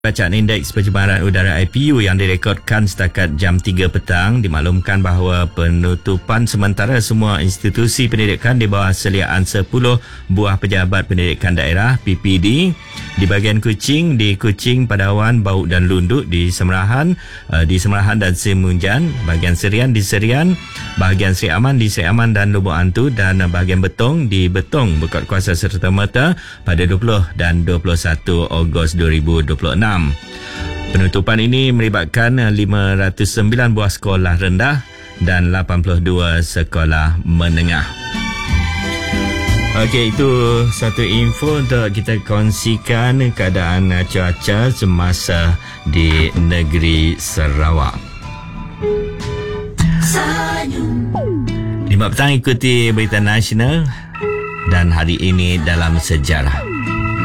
Bacaan Indeks Pencemaran Udara IPU yang direkodkan setakat jam 3 petang dimaklumkan bahawa penutupan sementara semua institusi pendidikan di bawah seliaan 10 buah pejabat pendidikan daerah PPD di bahagian Kuching, di Kuching, Padawan, Bauk dan Lunduk, di Semerahan dan Semunjan, bahagian Serian di Serian, bahagian Seri Aman di Seri Aman dan Lubuk Antu, dan bahagian Betong di Betong berkuat kuasa serta-merta pada 20 dan 21 Ogos 2026. Penutupan ini melibatkan 509 buah sekolah rendah dan 82 sekolah menengah. Okey, itu satu info untuk kita kongsikan keadaan cuaca semasa di negeri Sarawak. 5 petang ikuti berita nasional dan hari ini dalam sejarah.